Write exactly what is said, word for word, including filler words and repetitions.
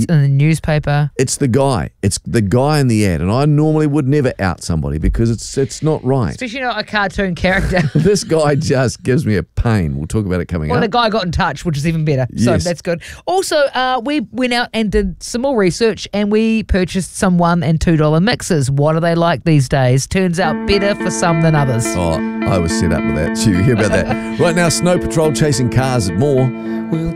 in the newspaper. It's the guy. It's the guy in the ad. And I normally would never out somebody because it's it's not right. Especially not a cartoon character. This guy just gives me a pain. We'll talk about it coming Well, up. the guy got in touch, which is even better. So Yes. that's good. Also, uh, we went out and did some more research and we purchased some one and two dollar mixers. What are they like these days? Turns out better for some than others. Oh, I was set up with that. So you hear about that. Right now, Snow Patrol chasing cars more.